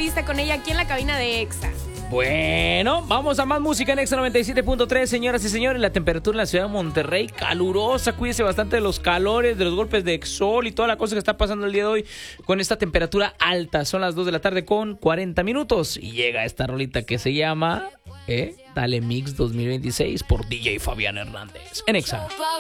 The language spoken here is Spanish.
entrevista con ella aquí en la cabina de Exa. Bueno, vamos a más música en Exa 97.3, señoras y señores. La temperatura en la ciudad de Monterrey, calurosa. Cuídese bastante de los calores, de los golpes de sol y toda la cosa que está pasando el día de hoy con esta temperatura alta. Son las 2 de la tarde con 40 minutos. Y llega esta rolita que se llama Dale Mix 2026 por DJ Fabián Hernández en Exa.